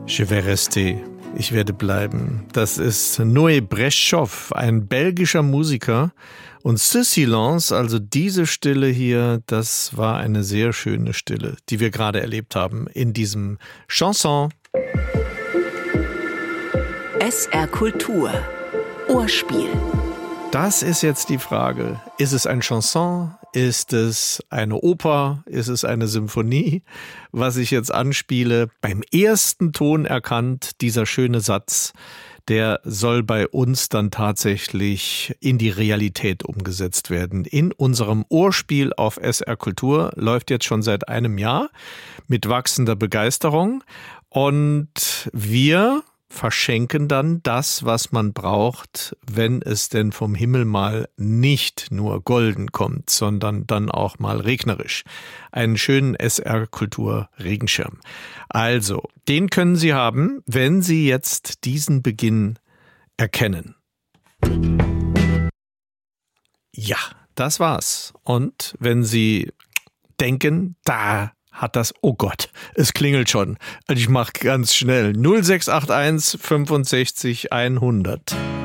Je vais rester. Ich werde bleiben. Das ist Noé Breschow, ein belgischer Musiker. Und Ce Silence, also diese Stille hier, das war eine sehr schöne Stille, die wir gerade erlebt haben in diesem Chanson. SR Kultur. Ohrspiel. Das ist jetzt die Frage. Ist es ein Chanson? Ist es eine Oper? Ist es eine Symphonie? Was ich jetzt anspiele, beim ersten Ton erkannt, dieser schöne Satz, der soll bei uns dann tatsächlich in die Realität umgesetzt werden. In unserem Ohrspiel auf SR Kultur läuft jetzt schon seit einem Jahr mit wachsender Begeisterung und wir verschenken dann das, was man braucht, wenn es denn vom Himmel mal nicht nur golden kommt, sondern dann auch mal regnerisch. Einen schönen SR Kultur Regenschirm. Also, den können Sie haben, wenn Sie jetzt diesen Beginn erkennen. Ja, das war's. Und wenn Sie denken, da hat das, oh Gott, es klingelt schon. Ich mache ganz schnell. 0681 65 100.